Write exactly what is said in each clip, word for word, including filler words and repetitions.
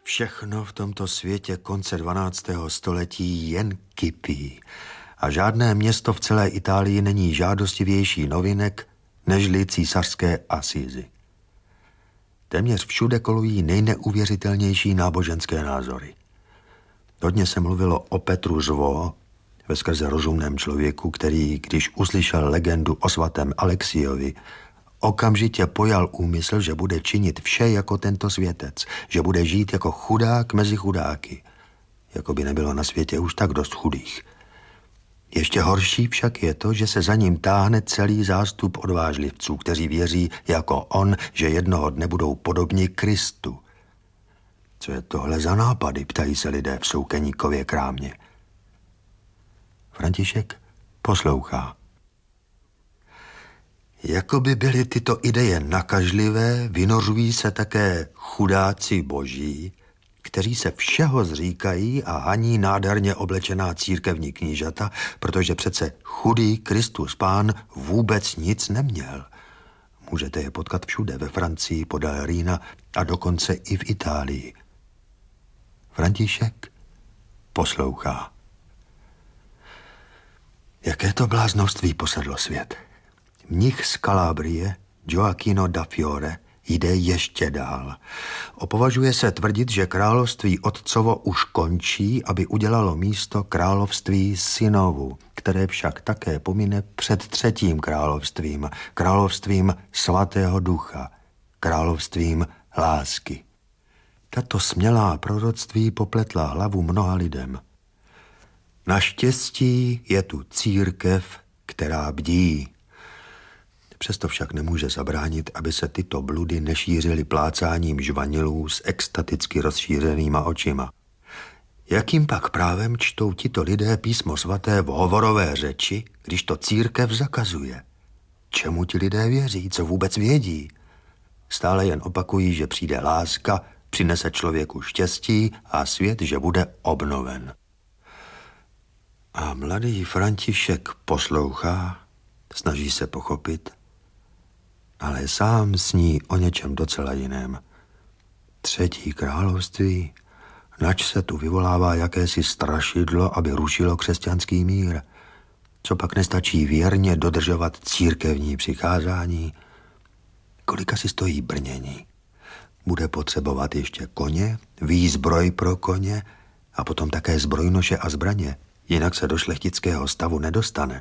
Všechno v tomto světě konce dvanáctého století jen kypí a žádné město v celé Itálii není žádostivější novinek nežli císařské Asízy. Téměř všude kolují nejneuvěřitelnější náboženské názory. Hodně se mluvilo o Petru Zvo, veskrze rozumném člověku, který, když uslyšel legendu o svatém Alexiovi, okamžitě pojal úmysl, že bude činit vše jako tento světec, že bude žít jako chudák mezi chudáky. Jako by nebylo na světě už tak dost chudých. Ještě horší však je to, že se za ním táhne celý zástup odvážlivců, kteří věří jako on, že jednoho dne budou podobni Kristu. Co je tohle za nápady, ptají se lidé v Soukeníkově krámě. František poslouchá. Jakoby byly tyto ideje nakažlivé, vynořují se také chudáci boží, kteří se všeho zříkají a haní nádherně oblečená církevní knížata, protože přece chudý Kristus Pán vůbec nic neměl. Můžete je potkat všude, ve Francii, podél Rýna a dokonce i v Itálii. František poslouchá. Jaké to bláznovství posedlo svět. Mnich z Kalábrie, Gioacchino da Fiore, jde ještě dál. Opovažuje se tvrdit, že království otcovo už končí, aby udělalo místo království synovu, které však také pomine před třetím královstvím, královstvím svatého ducha, královstvím lásky. Tato smělá proroctví popletla hlavu mnoha lidem. Naštěstí je tu církev, která bdí. Přesto však nemůže zabránit, aby se tyto bludy nešířily plácáním žvanilů s extaticky rozšířenýma očima. Jakým pak právem čtou tito lidé písmo svaté v hovorové řeči, když to církev zakazuje? Čemu ti lidé věří, co vůbec vědí? Stále jen opakují, že přijde láska, přinese člověku štěstí a svět, že bude obnoven. A mladý František poslouchá, snaží se pochopit, ale sám sní o něčem docela jiném. Třetí království, nač se tu vyvolává jakési strašidlo, aby rušilo křesťanský mír. Co pak nestačí věrně dodržovat církevní přikázání? Kolika si stojí brnění? Bude potřebovat ještě koně, výzbroj pro koně a potom také zbrojnoše a zbraně. Jinak se do šlechtického stavu nedostane.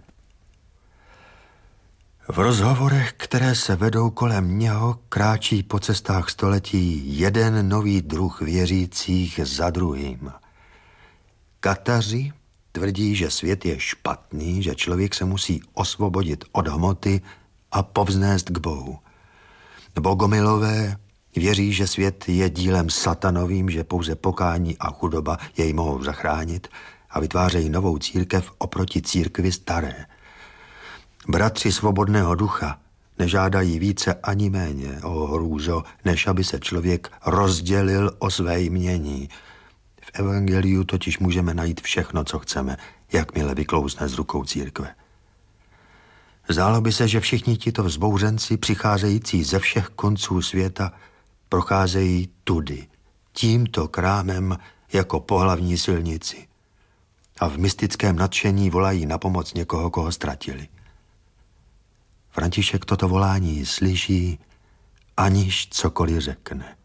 V rozhovorech, které se vedou kolem něho, kráčí po cestách století jeden nový druh věřících za druhým. Kataři tvrdí, že svět je špatný, že člověk se musí osvobodit od hmoty a povznést k Bohu. Bogomilové věří, že svět je dílem satanovým, že pouze pokání a chudoba jej mohou zachránit a vytvářejí novou církev oproti církvi staré. Bratři svobodného ducha nežádají více ani méně, o hrůzo, než aby se člověk rozdělil o své jmění. V evangeliu totiž můžeme najít všechno, co chceme, jakmile vyklouzne z rukou církve. Zdálo by se, že všichni tito vzbouřenci, přicházející ze všech konců světa, procházejí tudy, tímto krámem jako po hlavní silnici. A v mystickém nadšení volají na pomoc někoho, koho ztratili. František toto volání slyší, aniž cokoliv řekne.